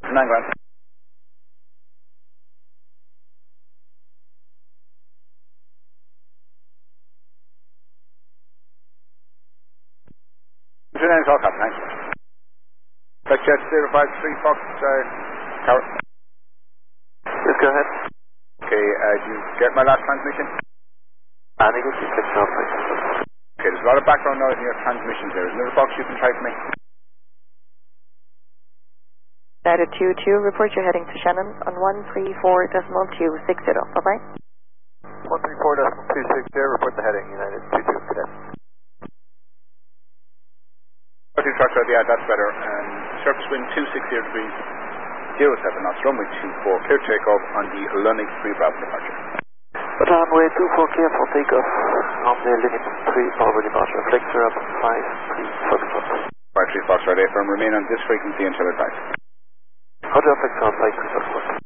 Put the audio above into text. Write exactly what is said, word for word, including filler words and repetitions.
nine grand. two nine South Cap, thanks. Flight Jet zero five three Fox, uh, Tower. Yes, go ahead. Okay, uh, did you get my last transmission? I think it's just six off. Okay, there's a lot of background noise in your transmissions there. Is there a box you can try for me? Data two two, report you're heading to Shannon on one three four decimal two six zero. Bye-bye. one three four decimal two six zero, report the heading, United two two, cadet. two Foxtrot, yeah, that's better. Um, surface wind two six zero degrees, zero seven knots, runway two four, clear takeoff on the Lunning three Bravo departure. But runway two four, clear for takeoff on the Linux three Bravo departure, flexor up five three Foxtrot. five three Foxtrot, A firm, remain on this frequency until advised. Roger, flexor up five three Foxtrot.